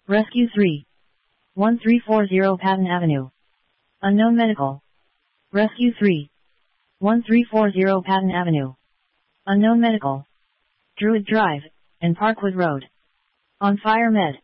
Rescue 3. 1340 Patton Avenue. Unknown Medical. Rescue 3. 1340 Patton Avenue. Unknown Medical. Druid Drive, and Parkwood Road. On Fire Med.